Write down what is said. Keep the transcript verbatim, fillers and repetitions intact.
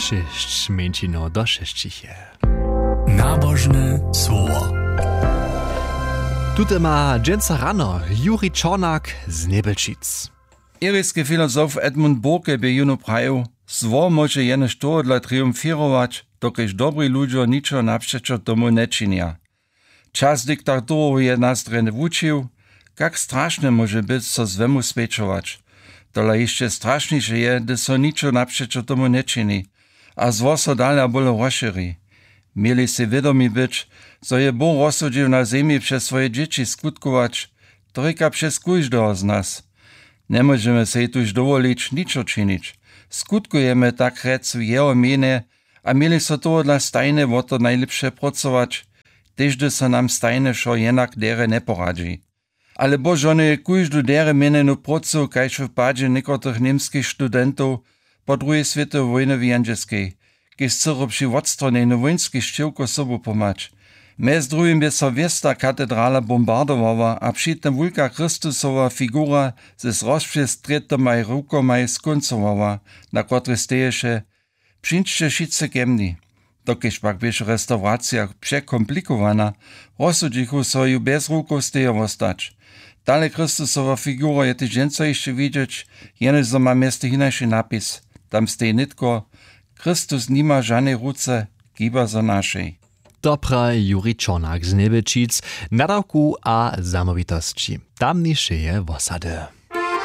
sześć mięcino do sześcichie. Nabożne słowo. Tutaj ma dżęca rano Juri Czornak z Nebelčic. Iryjski filozof Edmund Burke by juno prawił, zło może jenoż to dla triumfirować, dokiż dobry ludzie niczo naprzeczo tomu nie czynia. Czas diktatury je nas drene wučił, jak straszne może być, co zwemu speczować. Dole jeszcze straszniejsze je, gdy so niczo naprzeczo tomu nie czyni, a zło so dalej bolo rozszerzy. Mieli si wiadomi być, co je Bóg rozsudził na ziemi przez swoje dzieci skutkować, tylko przez każdego z nas. Nie możemy sobie tuż dowolić niczo czynić. Skutkujemy tak rec w jeho mienie, a mieli so toho dla stajne o to najlepsze pracować, tež gdy so nam stajne šo jednak dere ne poradzi. Ale božone je każdu dere menenu pracu, kajž v padzie niekotrych niemskich studentów po druhej svetowej wojny wijandziskiej, kiž chcero při odstraneniu wojnskich šćivko sobu pomać. Mez druhim by so Wiesta katedrala bombardowała, a przy tym wulka Chrystusowa figura ze rozprzestretymaj rukomaj skoncowała, na kotry steješe: Przyjdźcie wszyscy ke mni. Dokiż pak byś restauracja przekomplikowana, rozsudzichu so ju bez ruków stejowo stać. Dalej Chrystusowa figura je tyś dżęco jeszcze widzieć, jenoż so ma mieste hinajszy napis. Tam stej nitko: Chrystus nima żadnej ruce, giba za naszej. Dobra Juri Czornak z Nebelčic, nadawku a zamówitości. Tam niższe je osady.